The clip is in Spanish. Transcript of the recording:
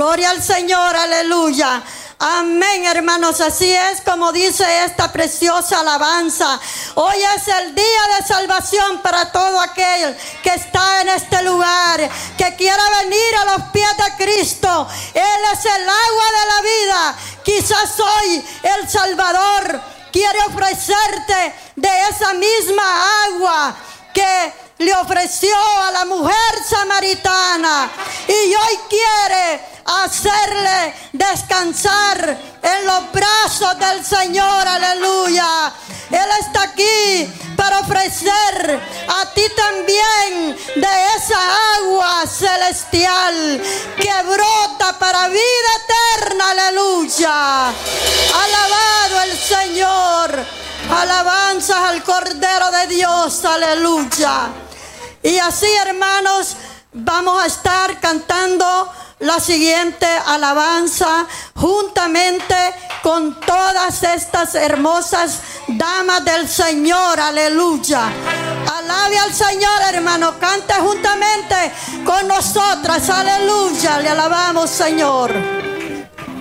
Gloria al Señor, aleluya. Amén, hermanos, así es como dice esta preciosa alabanza. Hoy es el día de salvación para todo aquel que está en este lugar, que quiera venir a los pies de Cristo. Él es el agua de la vida. Quizás hoy el Salvador quiere ofrecerte de esa misma agua que le ofreció a la mujer samaritana, y hoy quiere hacerle descansar en los brazos del Señor, aleluya. Él está aquí para ofrecer a ti también de esa agua celestial que brota para vida eterna, aleluya. Alabado el Señor, alabanzas al Cordero de Dios, aleluya. Y así, hermanos, vamos a estar cantando la siguiente alabanza juntamente con todas estas hermosas damas del Señor, aleluya. Alabe al Señor, hermano, cante juntamente con nosotras, aleluya. Le alabamos, Señor.